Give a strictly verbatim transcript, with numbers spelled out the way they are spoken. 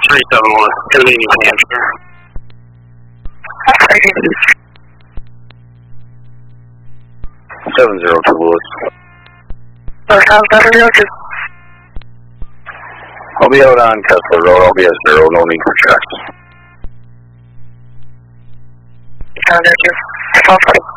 three seven one, gonna be New Hampshire. seven zero two Woods. Oh, sounds better, zero two. I'll be out on Kessler Road. I'll be at zero. No need for checks. Sounds zero two. Sounds funny.